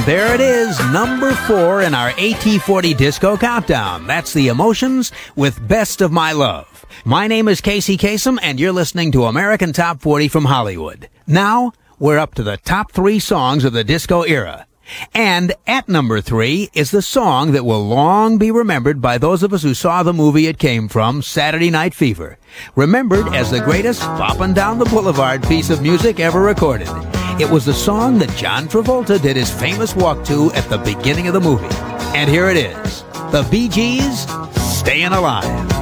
there it is, number 4 in our AT40 Disco Countdown. That's The Emotions with Best of My Love. My name is Casey Kasem, and you're listening to American Top 40 from Hollywood. Now, we're up to the top 3 songs of the disco era. And at number 3 is the song that will long be remembered by those of us who saw the movie it came from, Saturday Night Fever. Remembered as the greatest bopping down the boulevard piece of music ever recorded. It was the song that John Travolta did his famous walk to at the beginning of the movie. And here it is, the Bee Gees, Staying Alive.